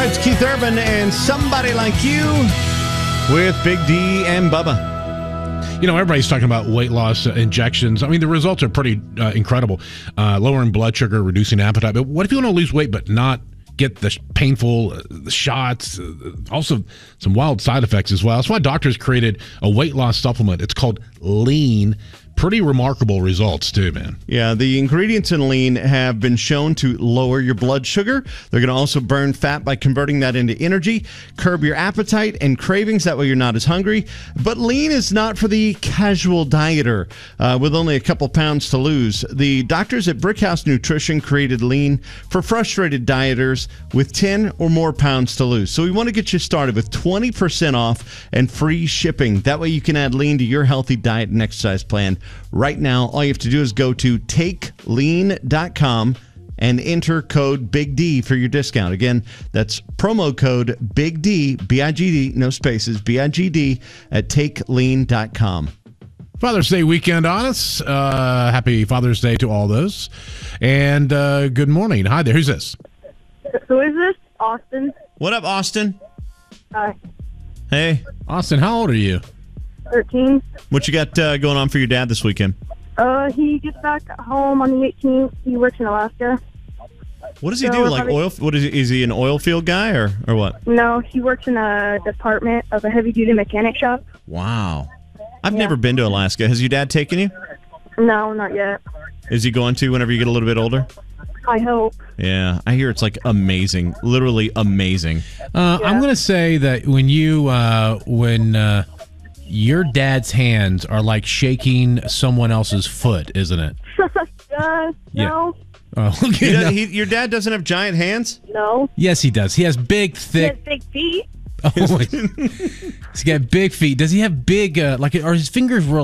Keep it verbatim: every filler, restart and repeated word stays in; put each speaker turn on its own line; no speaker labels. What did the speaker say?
right, it's Keith Urban and Somebody Like You with Big D and Bubba.
You know, everybody's talking about weight loss uh, injections. I mean, the results are pretty uh, incredible. Uh, lowering blood sugar, reducing appetite. But what if you want to lose weight but not get the sh- painful uh, the shots? Uh, also, some wild side effects as well. That's why doctors created a weight loss supplement. It's called Lean. Pretty remarkable results, too, man.
Yeah, the ingredients in Lean have been shown to lower your blood sugar. They're going to also burn fat by converting that into energy, curb your appetite and cravings. That way you're not as hungry. But Lean is not for the casual dieter uh, with only a couple pounds to lose. The doctors at Brickhouse Nutrition created Lean for frustrated dieters with ten or more pounds to lose. So we want to get you started with twenty percent off and free shipping. That way you can add Lean to your healthy diet and exercise plan. Right now, all you have to do is go to take lean dot com and enter code Big D for your discount. Again, that's promo code Big D, B I G D, no spaces, B I G D, at take lean dot com.
Father's Day weekend on us. Uh, happy Father's Day to all those. And uh, good morning. Hi there. Who's this?
Who is this? Austin.
What up, Austin?
Hi.
Hey.
Austin, how old are you?
thirteen.
What you got uh, going on for your dad this weekend?
Uh, he gets back home on the eighteenth. He works in Alaska.
What does he
So
do?
we're
Like
probably-
oil? What is he? Is he an oil field guy or or what?
No, he works in a department of a heavy-duty mechanic shop.
Wow. I've
Yeah.
never been to Alaska. Has your dad taken you?
No, not yet.
Is he going to whenever you get a little bit older?
I hope.
Yeah, I hear it's like amazing, literally amazing.
Uh,
Yeah.
I'm going to say that when you, uh, when uh, your dad's hands are like shaking someone else's foot, isn't it?
uh,
Yeah.
no.
Oh,
He
okay.
does-
No.
he- your dad doesn't have giant hands?
No.
Yes, he does. He has big,
He has
thick.
big feet.
Oh, wait. He's got big feet. Does he have big, uh, like, are his fingers real